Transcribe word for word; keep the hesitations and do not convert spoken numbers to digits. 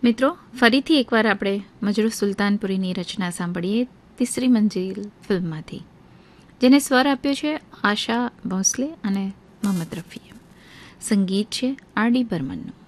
મિત્રો, ફરીથી એકવાર આપણે મજરૂ સુલતાનપુરીની રચના સાંભળીએ તીસરી મંજિલ ફિલ્મમાંથી, જેને સ્વર આપ્યો છે આશા ભોંસલે અને મોહમ્મદ રફીએ. સંગીત છે આર ડી બર્મનનું.